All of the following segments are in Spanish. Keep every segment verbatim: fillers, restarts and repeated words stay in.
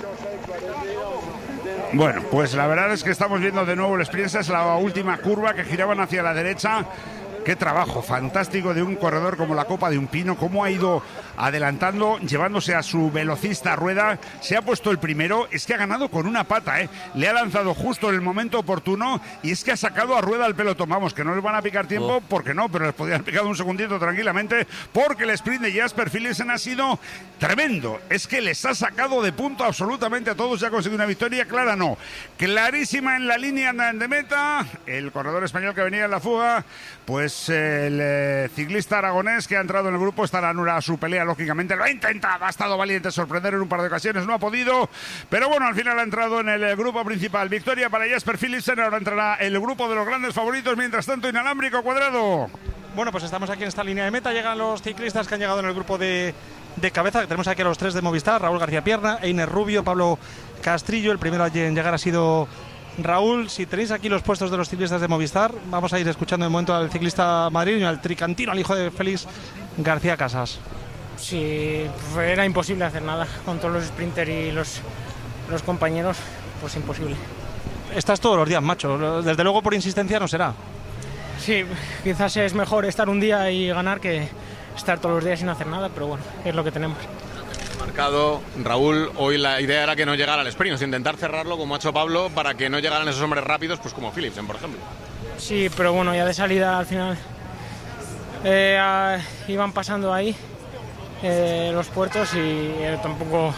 Bueno, pues la verdad es que estamos viendo de nuevo el sprint. Esa es la última curva que giraban hacia la derecha. Qué trabajo fantástico de un corredor como la copa de un pino, cómo ha ido adelantando, llevándose a su velocista Rueda, se ha puesto el primero, es que ha ganado con una pata, ¿eh? Le ha lanzado justo en el momento oportuno y es que ha sacado a Rueda al pelotón. Vamos, que no les van a picar tiempo, oh. porque no, pero les podrían haber picado un segundito tranquilamente, porque el sprint de Jasper Philipsen ha sido tremendo, es que les ha sacado de punto absolutamente a todos, ya ha conseguido una victoria clara, no, clarísima en la línea de meta, el corredor español que venía en la fuga, pues el eh, ciclista aragonés que ha entrado en el grupo estará a su pelea, lógicamente, lo ha intentado, ha estado valiente sorprender en un par de ocasiones, no ha podido, pero bueno, al final ha entrado en el eh, grupo principal. Victoria para Jasper Philipsen, ahora entrará el grupo de los grandes favoritos, mientras tanto Inalámbrico Cuadrado. Bueno, pues estamos aquí en esta línea de meta, llegan los ciclistas que han llegado en el grupo de, de cabeza, tenemos aquí a los tres de Movistar, Raúl García Pierna, Einer Rubio, Pablo Castrillo, el primero en llegar ha sido Raúl. Si tenéis aquí los puestos de los ciclistas de Movistar, vamos a ir escuchando de momento al ciclista madrileño, al tricantino, al hijo de Félix García Casas. Sí, era imposible hacer nada con todos los sprinters y los, los compañeros, pues imposible. Estás todos los días, macho, desde luego por insistencia no será. Sí, quizás es mejor estar un día y ganar que estar todos los días sin hacer nada, pero bueno, es lo que tenemos. Marcado, Raúl, hoy la idea era que no llegara al sprint, es intentar cerrarlo como ha hecho Pablo para que no llegaran esos hombres rápidos, pues como Philipsen, por ejemplo. Sí, pero bueno, ya de salida al final eh, a, iban pasando ahí eh, los puertos y eh, tampoco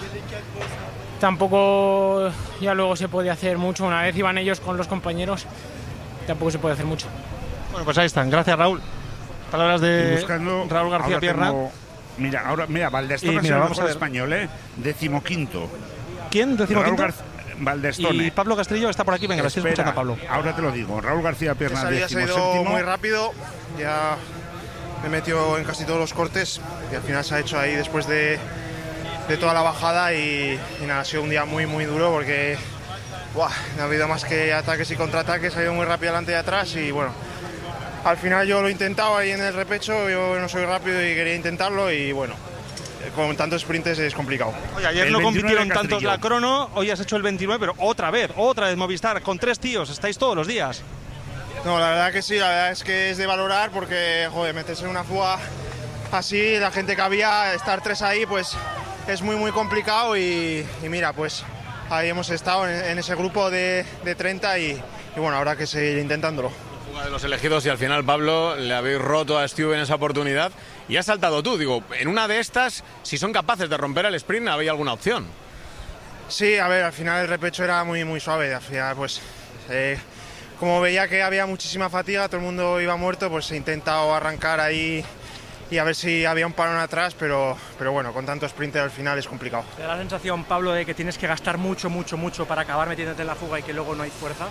tampoco ya luego se podía hacer mucho. Una vez iban ellos con los compañeros, tampoco se puede hacer mucho. Bueno, pues ahí están, gracias Raúl. Palabras de buscando, Raúl García Pierna. Tengo... Mira, ahora, mira, Valdestone ha sido el mejor español, ¿eh? Decimoquinto. ¿Quién? Decimoquinto. Gar... Valdestone. Y Pablo Castrillo está por aquí, venga, estoy escuchando a Pablo. Ahora te lo digo, Raúl García Pierna, decimoséptimo. Se ha ido muy rápido, ya me metió en casi todos los cortes y al final se ha hecho ahí después de, de toda la bajada y, y nada, ha sido un día muy, muy duro porque buah, no ha habido más que ataques y contraataques, ha ido muy rápido adelante y atrás y bueno, al final yo lo he intentado ahí en el repecho, yo no soy rápido y quería intentarlo y bueno, con tantos sprints es complicado. Oye, ayer el no compitieron tantos la crono, hoy has hecho el veintinueve, pero otra vez, otra vez Movistar, con tres tíos, estáis todos los días. No, la verdad que sí, la verdad es que es de valorar porque, joder, meterse en una fuga así, la gente que había, estar tres ahí, pues es muy, muy complicado y, y mira, pues ahí hemos estado en, en ese grupo de, de treinta y, y bueno, habrá que seguir intentándolo. De los elegidos y al final, Pablo, le habéis roto a Stu en esa oportunidad y has saltado tú. Digo, en una de estas, si son capaces de romper el sprint, ¿había alguna opción? Sí, a ver, al final el repecho era muy, muy suave. Al final, pues, eh, como veía que había muchísima fatiga, todo el mundo iba muerto, pues he intentado arrancar ahí y a ver si había un parón atrás, pero, pero bueno, con tanto sprinter al final es complicado. ¿Te da la sensación, Pablo, de que tienes que gastar mucho, mucho, mucho para acabar metiéndote en la fuga y que luego no hay fuerzas?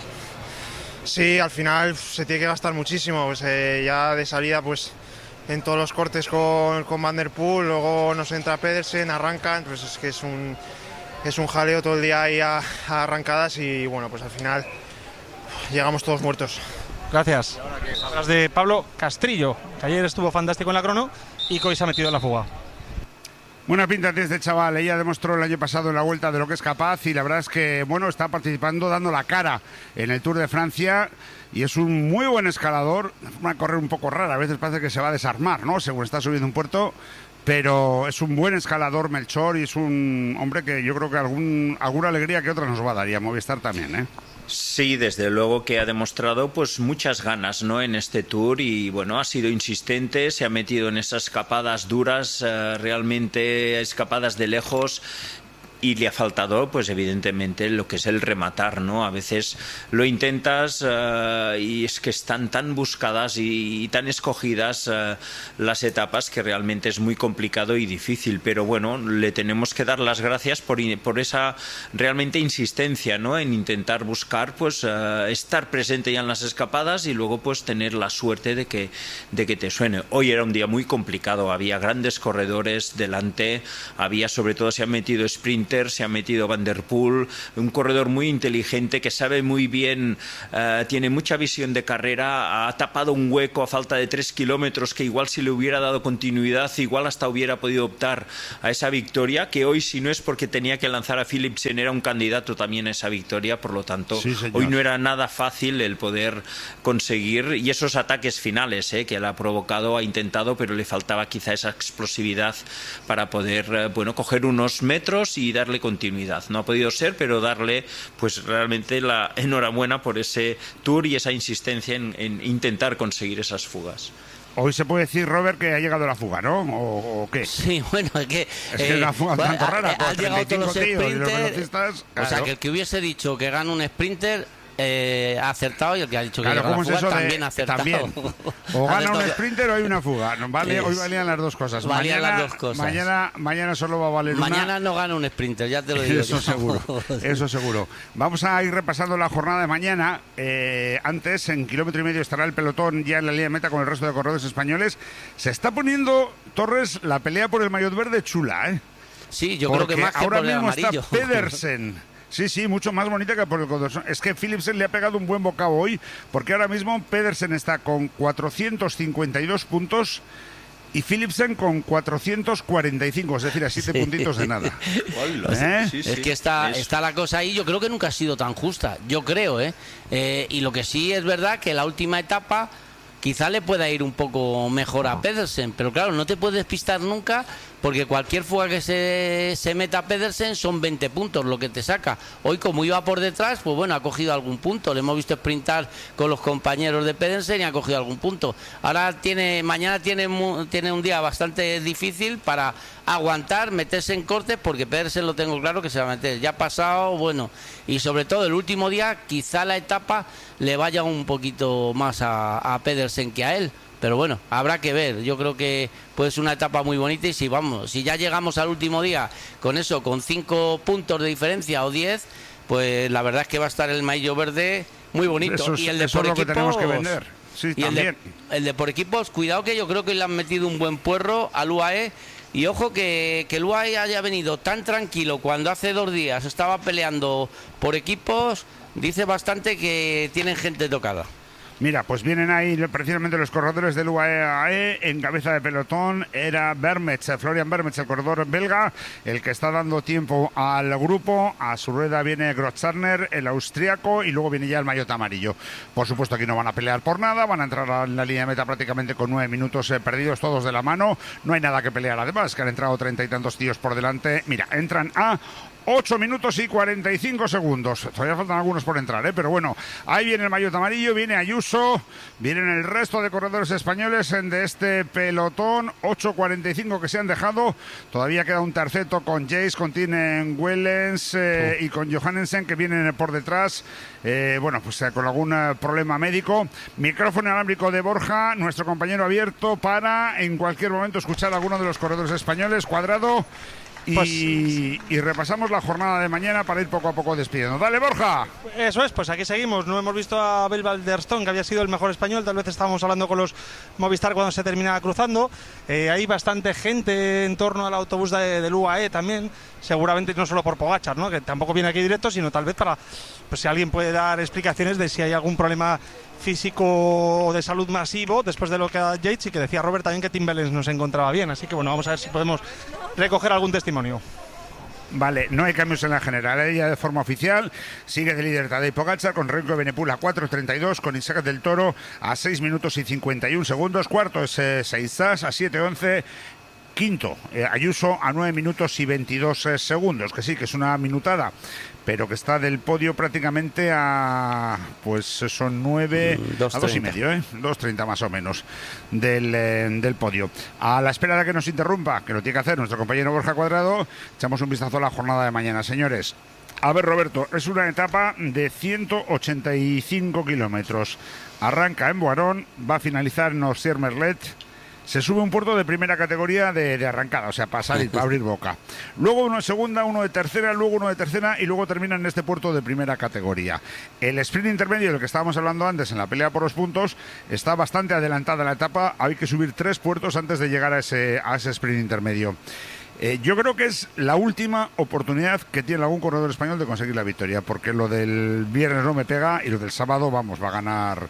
Sí, al final se tiene que gastar muchísimo, pues, eh, ya de salida pues en todos los cortes con, con Van der Poel, luego nos entra Pedersen, arrancan, pues es que es un, es un jaleo todo el día ahí a, a arrancadas y bueno, pues al final llegamos todos muertos. Gracias. Hablas de Pablo Castrillo, que ayer estuvo fantástico en la crono y que hoy se ha metido en la fuga. Buena pinta tiene este chaval, ella demostró el año pasado en la Vuelta de lo que es capaz y la verdad es que, bueno, está participando, dando la cara en el Tour de Francia y es un muy buen escalador, va a correr un poco rara, a veces parece que se va a desarmar, ¿no?, según está subiendo un puerto, pero es un buen escalador Melchor y es un hombre que yo creo que algún, alguna alegría que otra nos va a dar y a Movistar también, ¿eh? Sí, desde luego que ha demostrado pues muchas ganas, ¿no?, en este Tour y bueno, ha sido insistente, se ha metido en esas escapadas duras, eh, realmente escapadas de lejos. Y le ha faltado, pues evidentemente, lo que es el rematar, ¿no? A veces lo intentas uh, y es que están tan buscadas y, y tan escogidas uh, las etapas que realmente es muy complicado y difícil. Pero bueno, le tenemos que dar las gracias por, por esa realmente insistencia, ¿no?, en intentar buscar, pues, uh, estar presente ya en las escapadas y luego, pues, tener la suerte de que, de que te suene. Hoy era un día muy complicado, había grandes corredores delante, había, sobre todo, se han metido sprint Winter, se ha metido Van der Poel, un corredor muy inteligente que sabe muy bien, uh, tiene mucha visión de carrera, ha tapado un hueco a falta de tres kilómetros que igual si le hubiera dado continuidad, igual hasta hubiera podido optar a esa victoria, que hoy si no es porque tenía que lanzar a Philipsen era un candidato también a esa victoria, por lo tanto sí, hoy no era nada fácil el poder conseguir, y esos ataques finales eh, que él ha provocado, ha intentado, pero le faltaba quizá esa explosividad para poder eh, bueno, coger unos metros y darle continuidad. No ha podido ser, pero darle pues realmente la enhorabuena por ese Tour y esa insistencia en, en intentar conseguir esas fugas. Hoy se puede decir, Robert, que ha llegado la fuga, ¿no? ¿O, o qué? Sí, bueno, es que... Es que eh, es una fuga bueno, tanto rara. Han llegado todos los sprinters. Claro. O sea, que el que hubiese dicho que gana un sprinter... Eh, ha acertado, y el que ha dicho que claro, llega ¿cómo la fuga es eso también de, ha acertado. También. O gana un sprinter o hay una fuga. No, vale, es, hoy valían las dos cosas. Valían mañana, las dos cosas. Mañana, mañana solo va a valer mañana una. Mañana no gana un sprinter, ya te lo digo. Eso seguro, eso seguro. Vamos a ir repasando la jornada de mañana. Eh, antes, en kilómetro y medio estará el pelotón ya en la línea de meta con el resto de corredores españoles. Se está poniendo, Torres, la pelea por el maillot verde chula, ¿eh? Sí, yo Porque creo que más que ahora por el mismo amarillo. Está Pedersen. Sí, sí, mucho más bonita que por el Codorson. Es que Philipsen le ha pegado un buen bocado hoy, porque ahora mismo Pedersen está con cuatrocientos cincuenta y dos puntos y Philipsen con cuatrocientos cuarenta y cinco, es decir, a siete sí. puntitos de nada. ¿Eh? Sí, sí. Es que está, está la cosa ahí, yo creo que nunca ha sido tan justa, yo creo, ¿eh? eh y lo que sí es verdad que la última etapa quizá le pueda ir un poco mejor a Pedersen, pero claro, no te puedes despistar nunca, porque cualquier fuga que se, se meta a Pedersen son veinte puntos lo que te saca. Hoy, como iba por detrás, pues bueno, ha cogido algún punto. Le hemos visto sprintar con los compañeros de Pedersen y ha cogido algún punto. Ahora tiene, mañana tiene, tiene un día bastante difícil para aguantar, meterse en cortes, porque Pedersen lo tengo claro que se va a meter. Ya ha pasado, bueno, y sobre todo el último día, quizá la etapa le vaya un poquito más a, a Pedersen que a él. Pero bueno, habrá que ver. Yo creo que puede ser una etapa muy bonita, y si vamos, si ya llegamos al último día con eso, con cinco puntos de diferencia o diez, pues la verdad es que va a estar el maillot verde muy bonito. Eso es, y el de eso por es lo que equipos, tenemos que vender. Sí, y también. El de, el de por equipos, cuidado que yo creo que le han metido un buen puerro al U A E. Y ojo que, que el U A E haya venido tan tranquilo cuando hace dos días estaba peleando por equipos, dice bastante que tienen gente tocada. Mira, pues vienen ahí precisamente los corredores del U A E. En cabeza de pelotón era Vermets, Florian Vermets, el corredor belga, el que está dando tiempo al grupo. A su rueda viene Grotzarner, el austriaco, y luego viene ya el maillot amarillo. Por supuesto, aquí no van a pelear por nada, van a entrar en la línea de meta prácticamente con nueve minutos eh, perdidos, todos de la mano. No hay nada que pelear, además, que han entrado treinta y tantos tíos por delante. Mira, entran a ocho minutos y cuarenta y cinco segundos. Todavía faltan algunos por entrar, ¿eh? Pero bueno, ahí viene el maillot amarillo, viene Ayuso, vienen el resto de corredores españoles de este pelotón. ocho cuarenta y cinco que se han dejado. Todavía queda un terceto con Jace, con Tinen Wellens eh, y con Johannesen, que vienen por detrás. Eh, bueno, pues eh, con algún eh, problema médico. Micrófono inalámbrico de Borja, nuestro compañero abierto para en cualquier momento escuchar a alguno de los corredores españoles. Cuadrado. Y, pues, y repasamos la jornada de mañana para ir poco a poco despidiendo. ¡Dale, Borja! Eso es, pues aquí seguimos. No hemos visto a Abel Valderstone, que había sido el mejor español. Tal vez estábamos hablando con los Movistar cuando se terminaba cruzando. Eh, hay bastante gente en torno al autobús de, del U A E también. Seguramente no solo por Pogačar, ¿no? Que tampoco viene aquí directo, sino tal vez para, pues si alguien puede dar explicaciones de si hay algún problema físico o de salud masivo después de lo que ha Yates, y que decía Robert también que Tim Wellens no se encontraba bien. Así que bueno, vamos a ver si podemos recoger algún testimonio. Vale, no hay cambios en la general, ella de forma oficial sigue de líder Tadej Pogačar con Remco Evenepoel a cuatro treinta y dos, con Isaac del Toro a seis minutos y cincuenta y un segundos, cuarto es eh, Seitzas a siete once, quinto eh, Ayuso a nueve minutos y veintidós eh, segundos, que sí, que es una minutada, pero que está del podio prácticamente a, pues son nueve, mm, a dos y medio, ¿eh? dos treinta más o menos del, eh, del podio. A la espera de que nos interrumpa, que lo tiene que hacer nuestro compañero Borja Cuadrado, echamos un vistazo a la jornada de mañana, señores. A ver, Roberto, es una etapa de ciento ochenta y cinco kilómetros. Arranca en Boirón, va a finalizar en Ossier-Merlet. Se sube un puerto de primera categoría de, de arrancada, o sea, para salir, para abrir boca. Luego uno de segunda, uno de tercera, luego uno de tercera y luego termina en este puerto de primera categoría. El sprint intermedio, del que estábamos hablando antes en la pelea por los puntos, está bastante adelantada la etapa. Hay que subir tres puertos antes de llegar a ese, a ese sprint intermedio. Eh, yo creo que es la última oportunidad que tiene algún corredor español de conseguir la victoria, porque lo del viernes no me pega y lo del sábado, vamos, va a ganar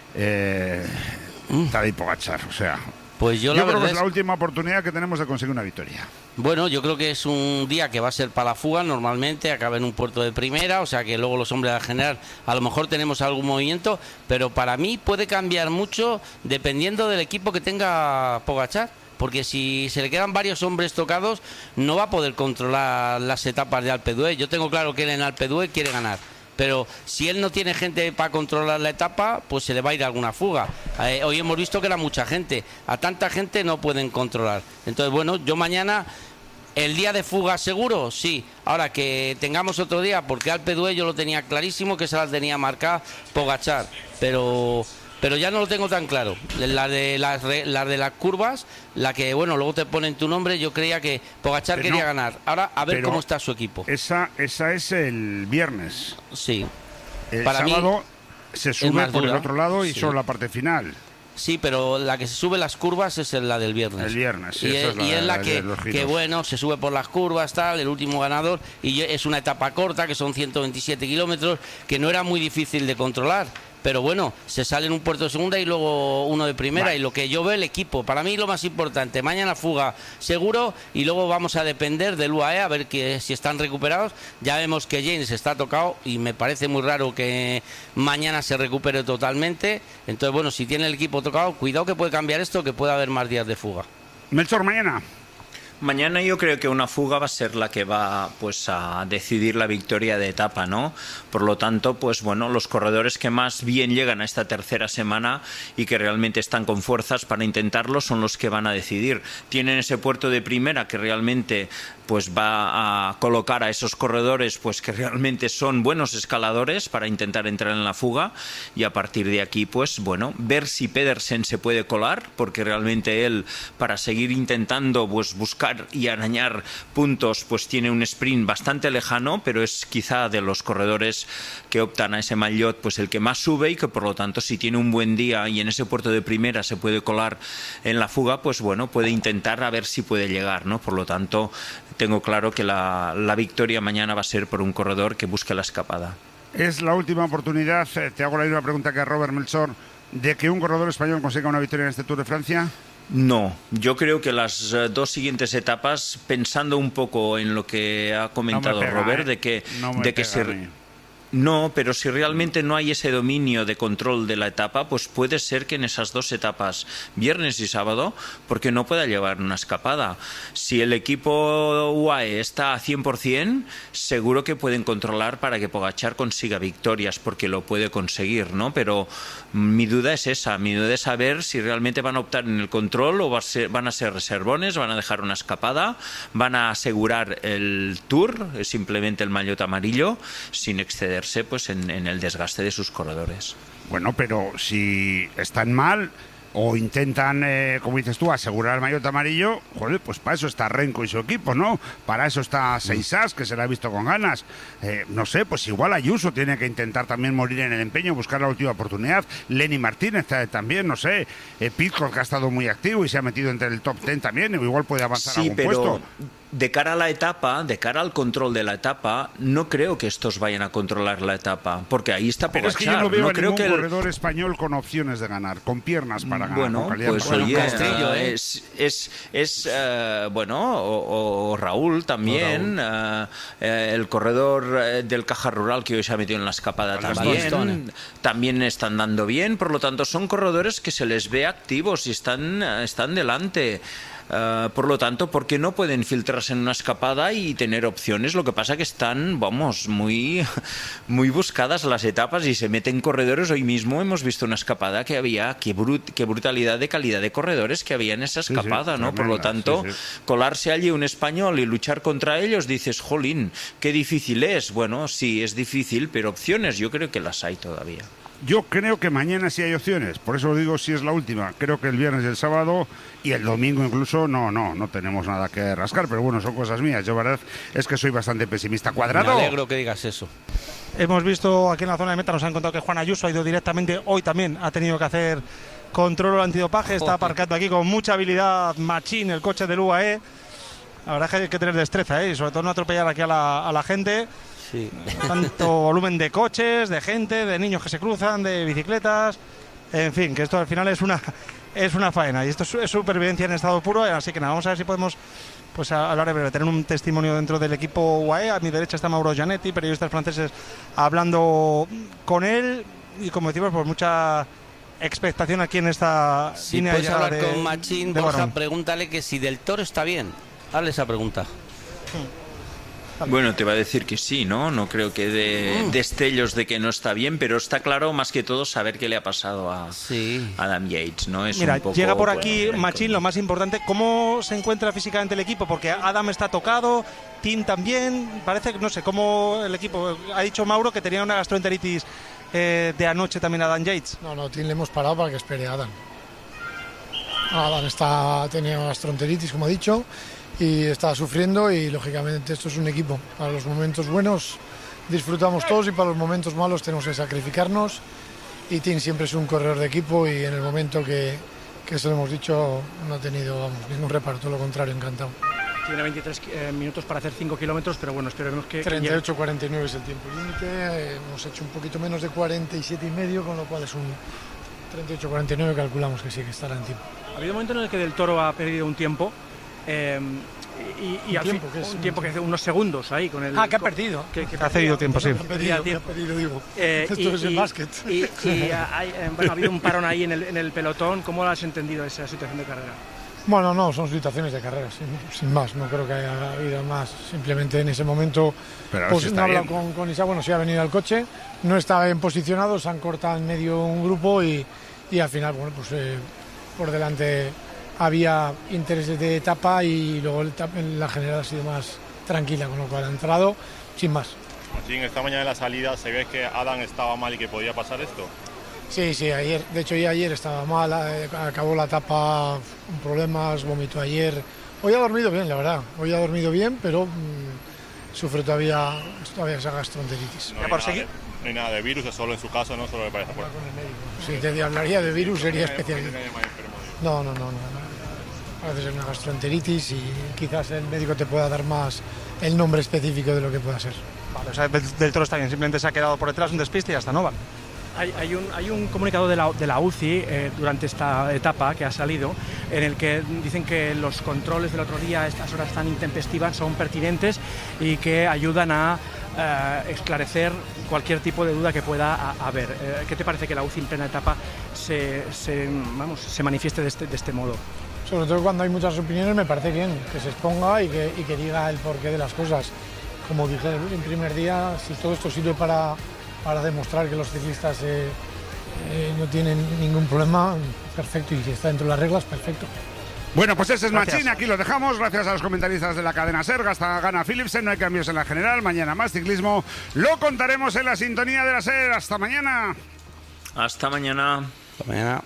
eh, Tadej Pogačar. O sea, pues yo, yo la creo que es es... la última oportunidad que tenemos de conseguir una victoria. Bueno, yo creo que es un día que va a ser para la fuga, normalmente acaba en un puerto de primera, o sea que luego los hombres al general a lo mejor tenemos algún movimiento, pero para mí puede cambiar mucho dependiendo del equipo que tenga Pogačar, porque si se le quedan varios hombres tocados no va a poder controlar las etapas de Alpe d'Huez. Yo tengo claro que él en Alpe d'Huez quiere ganar, pero si él no tiene gente para controlar la etapa, pues se le va a ir alguna fuga. Eh, hoy hemos visto que era mucha gente, a tanta gente no pueden controlar. Entonces, bueno, yo mañana, ¿el día de fuga seguro? Sí. Ahora que tengamos otro día, porque Alpe d'Huez yo lo tenía clarísimo que se las tenía marcada Pogačar, pero... pero ya no lo tengo tan claro. La de las, las de las curvas, la que, bueno, luego te ponen tu nombre, yo creía que Pogačar Pero quería no, ganar. Ahora, a ver pero cómo está su equipo. Esa, esa es el viernes. Sí. El Para sábado mí se es sube más por el dura. otro lado y Sí. solo la parte final. Sí, pero la que se sube las curvas es la del viernes. El viernes, sí, y esa es, es la y de- es la de que, los giros. que, bueno, se sube por las curvas, tal, el último ganador, y yo- es una etapa corta, que son ciento veintisiete kilómetros, que no era muy difícil de controlar. Pero bueno, se sale en un puerto de segunda y luego uno de primera. Vale. Y lo que yo veo el equipo, para mí lo más importante, mañana fuga seguro y luego vamos a depender del U A E a ver que, si están recuperados. Ya vemos que James está tocado y me parece muy raro que mañana se recupere totalmente. Entonces, bueno, si tiene el equipo tocado, cuidado que puede cambiar esto, que puede haber más días de fuga. Melchor, mañana. Mañana yo creo que una fuga va a ser la que va pues a decidir la victoria de etapa, ¿no? Por lo tanto, pues bueno, los corredores que más bien llegan a esta tercera semana y que realmente están con fuerzas para intentarlo son los que van a decidir. Tienen ese puerto de primera que realmente pues va a colocar a esos corredores pues que realmente son buenos escaladores para intentar entrar en la fuga, y a partir de aquí pues bueno, ver si Pedersen se puede colar, porque realmente él, para seguir intentando pues buscar y arañar puntos, pues tiene un sprint bastante lejano, pero es quizá de los corredores que optan a ese maillot pues el que más sube, y que por lo tanto si tiene un buen día y en ese puerto de primera se puede colar en la fuga, pues bueno, puede intentar a ver si puede llegar, ¿no? Por lo tanto, tengo claro que la, la victoria mañana va a ser por un corredor que busque la escapada. Es la última oportunidad, eh, te hago la misma pregunta que a Robert Melchor, de que un corredor español consiga una victoria en este Tour de Francia. No, yo creo que las eh, dos siguientes etapas, pensando un poco en lo que ha comentado No me pega, Robert, ¿eh? de que, No me de que pega se... a mí. No, pero si realmente no hay ese dominio de control de la etapa, pues puede ser que en esas dos etapas, viernes y sábado, porque no pueda llevar una escapada. Si el equipo U A E está a cien por ciento, seguro que pueden controlar para que Pogačar consiga victorias, porque lo puede conseguir, ¿no? Pero mi duda es esa, mi duda es saber si realmente van a optar en el control o va a ser, van a ser reservones, van a dejar una escapada, van a asegurar el Tour, simplemente el maillot amarillo, sin exceder pues en, en el desgaste de sus corredores. Bueno, pero si están mal o intentan, eh, como dices tú, asegurar el maillot amarillo, joder, pues para eso está Renko y su equipo, ¿no? Para eso está Seisas, que se la ha visto con ganas. Eh, no sé, pues igual Ayuso tiene que intentar también morir en el empeño, buscar la última oportunidad. Lenny Martínez eh, también, no sé. Eh, Pitcock, que ha estado muy activo y se ha metido entre el top ten también, o igual puede avanzar Sí, algún pero puesto. de cara a la etapa, de cara al control de la etapa, no creo que estos vayan a controlar la etapa, porque ahí está Pero Pogačar. es que yo no veo a creo ningún que el... corredor español con opciones de ganar, con piernas para ganar. Bueno, con calidad pues para oye, ganar. Castrillo, ¿eh? es, es, es eh, bueno, o, o Raúl también, O Raúl. eh, eh, el corredor eh, del Caja Rural que hoy se ha metido en la escapada Stone. también, también están dando bien, por lo tanto son corredores que se les ve activos y están, eh, están delante. Uh, por lo tanto, ¿por qué no pueden filtrarse en una escapada y tener opciones? Lo que pasa que están, vamos, muy, muy buscadas las etapas y se meten corredores. Hoy mismo hemos visto una escapada que había, qué, brut, qué brutalidad de calidad de corredores que había en esa escapada, Sí, sí, ¿no? Por lo tremenda, tanto, sí, sí. colarse allí un español y luchar contra ellos, dices, jolín, qué difícil es. Bueno, sí, es difícil, pero opciones yo creo que las hay todavía. Yo creo que mañana sí hay opciones, por eso digo si es la última. Creo que el viernes y el sábado y el domingo incluso no, no, no tenemos nada que rascar, pero bueno, son cosas mías. Yo, verdad, es que soy bastante pesimista. Cuadrado. Me alegro que digas eso. Hemos visto aquí en la zona de meta, nos han contado que Juan Ayuso ha ido directamente, hoy también ha tenido que hacer control antidopaje, está aparcando aquí con mucha habilidad Machín, el coche del U A E. La verdad es que hay que tener destreza, ¿eh? Y sobre todo no atropellar aquí a la, a la gente. Sí. Tanto volumen de coches, de gente, de niños que se cruzan, de bicicletas. En fin, que esto al final es una es una faena. Y esto es, es supervivencia en estado puro. Así que nada, vamos a ver si podemos pues a hablar de breve, tener un testimonio dentro del equipo U A E. A mi derecha está Mauro Gianetti, periodistas franceses, hablando con él. Y como decimos, pues mucha expectación aquí en esta si línea puedes de hablar de, con Machín, de Borja, Barón. pregúntale que si Del Toro está bien. Hazle esa pregunta. Bueno, te va a decir que sí, ¿no? No creo que dé Mm. destellos de que no está bien, pero está claro más que todo saber qué le ha pasado a Sí. Adam Yates, ¿no? Es Mira, un poco, llega por bueno, aquí el- Machín, lo más importante, ¿cómo se encuentra físicamente el equipo? Porque Adam está tocado, Tim también, parece que no sé cómo el equipo. Ha dicho Mauro que tenía una gastroenteritis eh, de anoche también Adam Yates. No, no, Tim le hemos parado para que espere a Adam. Adam está teniendo gastroenteritis, como ha dicho, y está sufriendo, y lógicamente esto es un equipo. Para los momentos buenos disfrutamos todos y para los momentos malos tenemos que sacrificarnos, y Tim siempre es un corredor de equipo, y en el momento que, que se lo hemos dicho no ha tenido, vamos, ningún reparo, todo lo contrario, encantado. Tiene veintitrés eh, minutos para hacer cinco kilómetros, pero bueno, esperemos que... treinta y ocho cuarenta y nueve es el tiempo límite, eh, hemos hecho un poquito menos de cuarenta y siete y medio, con lo cual es un treinta y ocho cuarenta y nueve, calculamos que sí, que estará en tiempo. Ha habido un momento en el que Del Toro ha perdido un tiempo, eh, y, y ¿Un al tiempo? fin- ¿Qué es? un tiempo que hace unos segundos ahí con el... Ah, que ha con- perdido. Que, que Ha cedido tiempo, sí. Ha pedido, ha pedido, digo. Eh, Esto y, es el y- básquet. y- y hay, eh, bueno, ha habido un parón ahí en el, en el pelotón. ¿Cómo has entendido esa situación de carrera? Bueno, no, son situaciones de carrera, sin, sin más, no creo que haya habido más. Simplemente en ese momento Pero ahora pues, sí no está he hablado bien. con, con Isa, bueno, sí ha venido al coche, no estaba bien posicionado, se han cortado en medio un grupo, y, y al final, bueno, pues eh, por delante había intereses de etapa, y luego el etapa- la general ha sido más tranquila, con lo cual ha entrado sin más. Machín, esta mañana en la salida se ve que Adam estaba mal y que podía pasar esto. Sí, sí, ayer, de hecho ya ayer estaba mal, eh, acabó la etapa con problemas, vomitó ayer. Hoy ha dormido bien, la verdad, hoy ha dormido bien, pero mm, sufre todavía, todavía esa gastroenteritis. No hay, nada de, no hay nada de virus, es solo en su caso, no solo le parece por... Si te hablaría de virus sería especialista. No, no, no, no. Parece ser una gastroenteritis, y quizás el médico te pueda dar más el nombre específico de lo que pueda ser. Vale, o sea, Del Del Toro está bien, simplemente se ha quedado por detrás, un despiste y hasta no vale. Hay, hay, un, hay un comunicado de la, de la U C I eh, durante esta etapa que ha salido, en el que dicen que los controles del otro día a estas horas tan intempestivas son pertinentes y que ayudan a eh, esclarecer cualquier tipo de duda que pueda a- haber. Eh, ¿Qué te parece que la U C I en plena etapa se, se, vamos, se manifieste de este, de este modo? Sobre todo cuando hay muchas opiniones, me parece bien que se exponga y que, y que diga el porqué de las cosas. Como dije en primer día, si todo esto sirve para, para demostrar que los ciclistas eh, eh, no tienen ningún problema, perfecto, y si está dentro de las reglas, perfecto. Bueno, pues ese es Gracias. Machín, aquí lo dejamos, gracias a los comentaristas de la cadena SER, hasta gana Philipsen, no hay cambios en la general, mañana más ciclismo, lo contaremos en la sintonía de la SER, hasta mañana. Hasta mañana. Hasta mañana.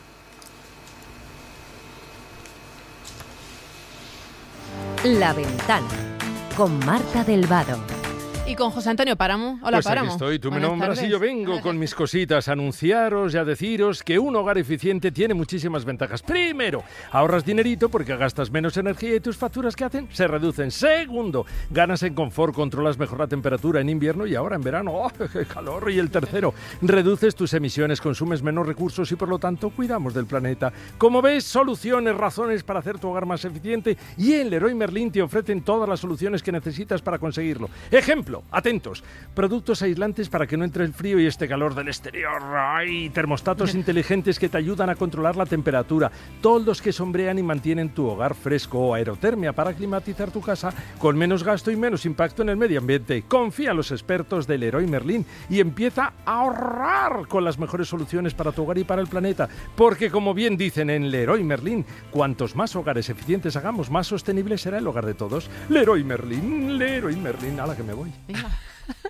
La Ventana, con Marta del Vado. Y con José Antonio Páramo. Hola, Pues aquí Páramo. estoy, tú me Buenas nombras tardes. y yo vengo con mis cositas a anunciaros y a deciros que un hogar eficiente tiene muchísimas ventajas. Primero, ahorras dinerito porque gastas menos energía y tus facturas ¿qué hacen? Se reducen. Segundo, ganas en confort, controlas mejor la temperatura en invierno y ahora en verano. ¡Oh, qué calor! Y el tercero, reduces tus emisiones, consumes menos recursos y por lo tanto cuidamos del planeta. Como ves, soluciones, razones para hacer tu hogar más eficiente, y en Leroy Merlin te ofrecen todas las soluciones que necesitas para conseguirlo. Ejemplo, atentos, productos aislantes para que no entre el frío y este calor del exterior. ¡Ay! Termostatos inteligentes que te ayudan a controlar la temperatura, toldos que sombrean y mantienen tu hogar fresco, o aerotermia para climatizar tu casa con menos gasto y menos impacto en el medio ambiente. Confía en los expertos de Leroy Merlin y empieza a ahorrar con las mejores soluciones para tu hogar y para el planeta, porque como bien dicen en Leroy Merlin, cuantos más hogares eficientes hagamos, más sostenible será el hogar de todos. Leroy Merlin, Leroy Merlin, a la que me voy. Venga.